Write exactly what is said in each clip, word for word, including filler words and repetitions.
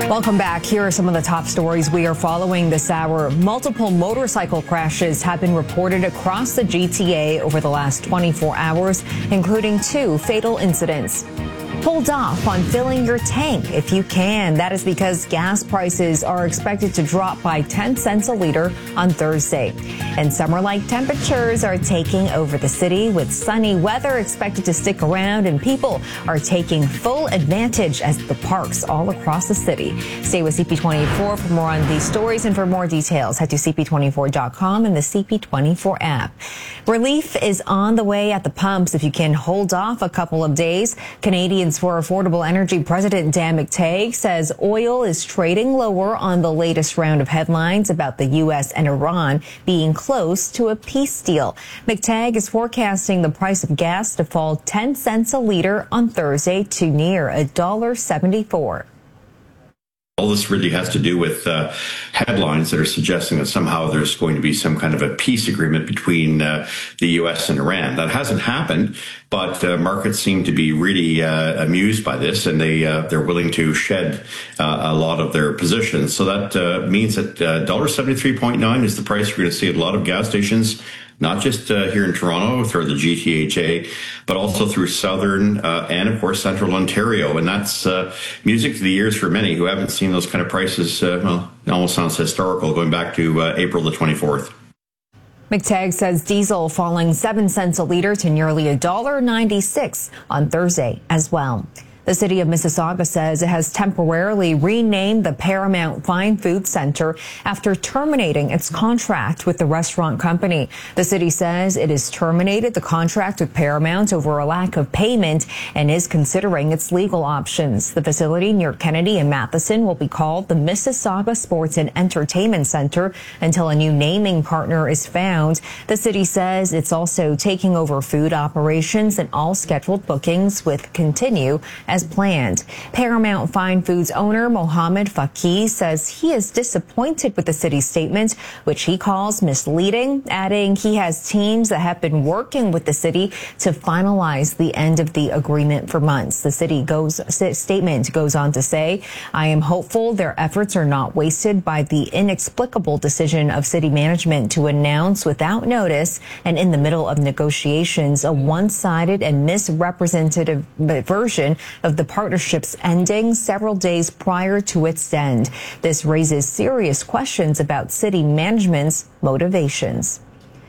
Welcome back. Here are some of the top stories we are following this hour. Multiple motorcycle crashes have been reported across the G T A over the last twenty-four hours, including two fatal incidents. Hold off on filling your tank if you can. That is because gas prices are expected to drop by ten cents a liter on Thursday. And summer-like temperatures are taking over the city, with sunny weather expected to stick around, and people are taking full advantage at the parks all across the city. Stay with C P twenty-four for more on these stories, and for more details, head to C P twenty-four dot com and the C P twenty-four app. Relief is on the way at the pumps if you can hold off a couple of days. Canadians for Affordable Energy President Dan McTeague says oil is trading lower on the latest round of headlines about the U S and Iran being close to a peace deal. McTeague is forecasting the price of gas to fall ten cents a liter on Thursday to near one dollar seventy-four. All this really has to do with uh, headlines that are suggesting that somehow there's going to be some kind of a peace agreement between uh, the U S and Iran. That hasn't happened, but uh, markets seem to be really uh, amused by this, and they uh, they're willing to shed uh, a lot of their positions. So that uh, means that uh, one dollar seventy-three point nine is the price we're going to see at a lot of gas stations, not just uh, here in Toronto through the G T H A, but also through southern uh, and, of course, central Ontario. And that's uh, music to the ears for many who haven't seen those kind of prices. Uh, well, it almost sounds historical, going back to uh, April the twenty-fourth. McTeague says diesel falling seven cents a liter to nearly one dollar ninety-six on Thursday as well. The city of Mississauga says it has temporarily renamed the Paramount Fine Food Center after terminating its contract with the restaurant company. The city says it has terminated the contract with Paramount over a lack of payment and is considering its legal options. The facility near Kennedy and Matheson will be called the Mississauga Sports and Entertainment Center until a new naming partner is found. The city says it's also taking over food operations, and all scheduled bookings with continue as planned. Paramount Fine Foods owner Mohammed Faqih says he is disappointed with the city's statement, which he calls misleading, adding he has teams that have been working with the city to finalize the end of the agreement for months. The city goes statement goes on to say, I am hopeful their efforts are not wasted by the inexplicable decision of city management to announce without notice and in the middle of negotiations a one-sided and misrepresentative version of the partnership's ending several days prior to its end. This raises serious questions about city management's motivations.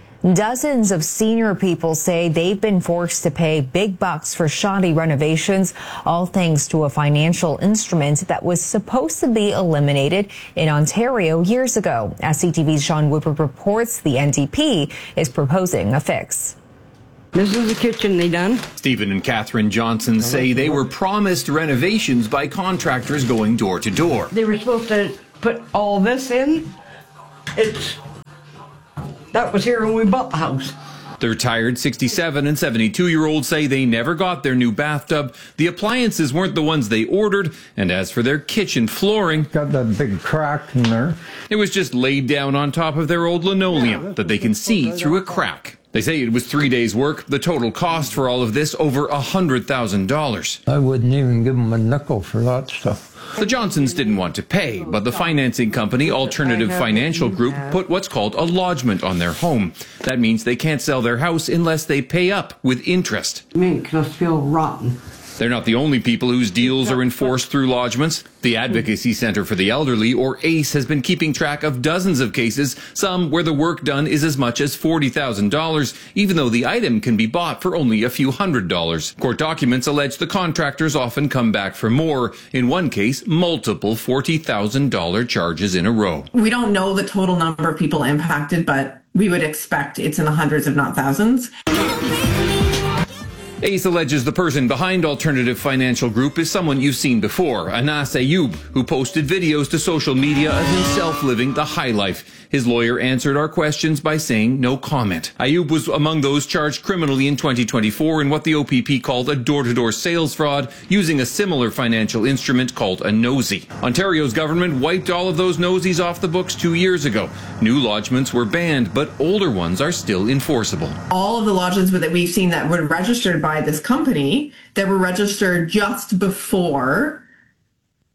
Dozens of senior people say they've been forced to pay big bucks for shoddy renovations, all thanks to a financial instrument that was supposed to be eliminated in Ontario years ago. As C T V's Sean Woodward reports, the N D P is proposing a fix. This is the kitchen they done. Stephen and Catherine Johnson say they were promised renovations by contractors going door to door. They were supposed to put all this in. It's that was here when we bought the house. The retired sixty-seven and seventy-two-year-olds say they never got their new bathtub. The appliances weren't the ones they ordered, and as for their kitchen flooring, got that big crack in there. It was just laid down on top of their old linoleum that they can see through a crack. They say it was three days' work. The total cost for all of this, over one hundred thousand dollars. I wouldn't even give them a nickel for that stuff. The Johnsons didn't want to pay, but the financing company, Alternative Financial Group, put what's called a lodgement on their home. That means they can't sell their house unless they pay up with interest. Makes us feel rotten. They're not the only people whose deals are enforced through lodgements. The Advocacy Centre for the Elderly, or ACE, has been keeping track of dozens of cases, some where the work done is as much as forty thousand dollars, even though the item can be bought for only a few hundred dollars. Court documents allege the contractors often come back for more. In one case, multiple forty thousand dollars charges in a row. We don't know the total number of people impacted, but we would expect it's in the hundreds, if not thousands. ACE alleges the person behind Alternative Financial Group is someone you've seen before, Anas Ayoub, who posted videos to social media of himself living the high life. His lawyer answered our questions by saying no comment. Ayoub was among those charged criminally in twenty twenty-four in what the O P P called a door-to-door sales fraud, using a similar financial instrument called a nosy. Ontario's government wiped all of those nosies off the books two years ago. New lodgements were banned, but older ones are still enforceable. All of the lodgements that we've seen that were registered by this company, that were registered just before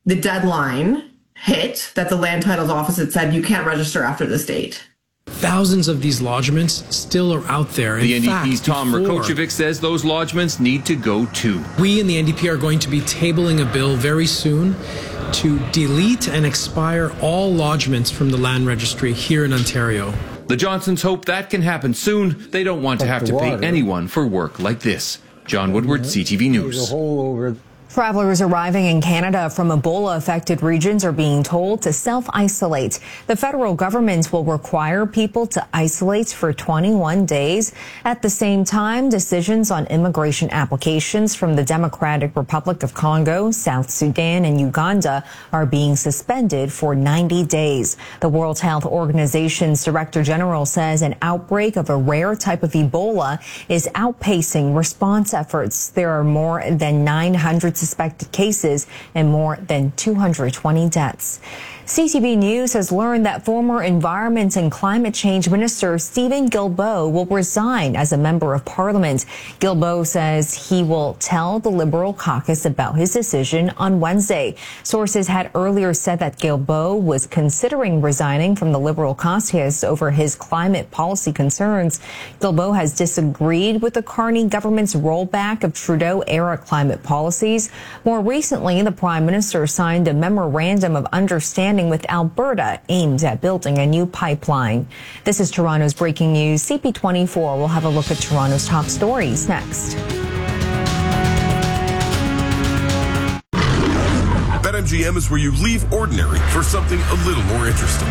the deadline hit that the land titles office had said you can't register after this date. Thousands of these lodgements still are out there. The in N D P's fact, Tom before, Rakocevic says those lodgements need to go too. We in the N D P are going to be tabling a bill very soon to delete and expire all lodgements from the land registry here in Ontario. The Johnsons hope that can happen soon. They don't want to have to pay anyone for work like this. John Woodward, C T V News. There's a hole over. Travelers arriving in Canada from Ebola-affected regions are being told to self-isolate. The federal government will require people to isolate for twenty-one days. At the same time, decisions on immigration applications from the Democratic Republic of Congo, South Sudan, and Uganda are being suspended for ninety days. The World Health Organization's Director General says an outbreak of a rare type of Ebola is outpacing response efforts. There are more than nine hundred suspected cases and more than two hundred twenty deaths. C T V News has learned that former Environment and Climate Change Minister Stephen Guilbeault will resign as a member of Parliament. Guilbeault says he will tell the Liberal caucus about his decision on Wednesday. Sources had earlier said that Guilbeault was considering resigning from the Liberal caucus over his climate policy concerns. Guilbeault has disagreed with the Carney government's rollback of Trudeau-era climate policies. More recently, the Prime Minister signed a memorandum of understanding with Alberta aimed at building a new pipeline. This is Toronto's breaking news. C P twenty-four will have a look at Toronto's top stories next. BetMGM is where you leave ordinary for something a little more interesting.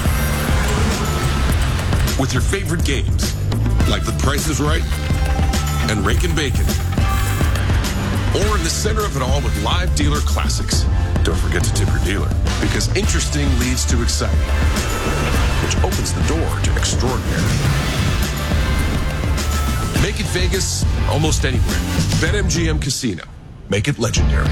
With your favorite games, like The Price is Right and Rakin' Bacon. Or in the center of it all with live dealer classics. Don't forget to tip your dealer, because interesting leads to exciting, which opens the door to extraordinary. Make it Vegas almost anywhere. BetMGM Casino. Make it legendary.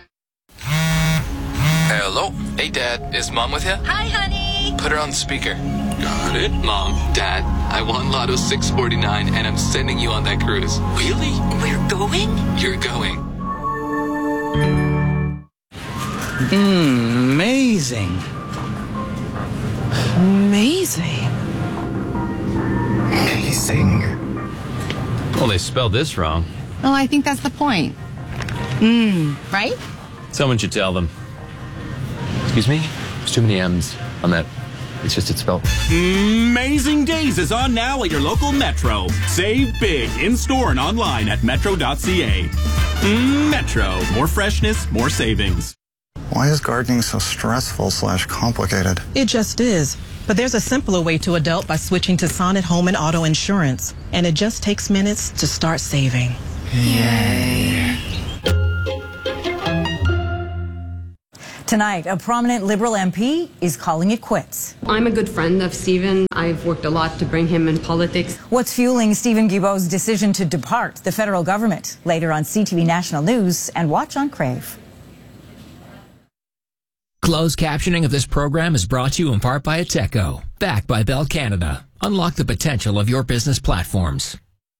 Hello? Hey, Dad. Is Mom with you? Hi, honey. Put her on speaker. Got it. Mom, Dad, I won Lotto six forty-nine, and I'm sending you on that cruise. Really? We're going? You're going. Mm, amazing. Amazing. Amazing. Well, they spelled this wrong. Well, I think that's the point. Mmm, right? Someone should tell them. Excuse me? There's too many M's on that. It's just it's spelled. Amazing Days is on now at your local Metro. Save big in-store and online at metro dot c a. Metro. More freshness, more savings. Why is gardening so stressful slash complicated? It just is. But there's a simpler way to adult by switching to Sonnet Home and Auto Insurance. And it just takes minutes to start saving. Yay. Tonight, a prominent Liberal M P is calling it quits. I'm a good friend of Stephen. I've worked a lot to bring him in politics. What's fueling Stephen Guilbeault's decision to depart the federal government? Later on C T V National News and watch on Crave. Closed captioning of this program is brought to you in part by Ateco, backed by Bell Canada. Unlock the potential of your business platforms.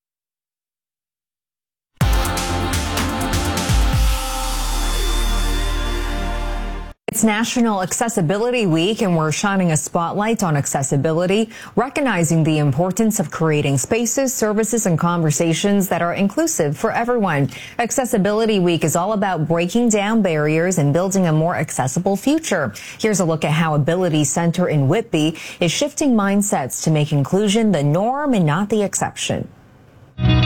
It's National Accessibility Week, and we're shining a spotlight on accessibility, recognizing the importance of creating spaces, services, and conversations that are inclusive for everyone. Accessibility Week is all about breaking down barriers and building a more accessible future. Here's a look at how Ability Center in Whitby is shifting mindsets to make inclusion the norm and not the exception.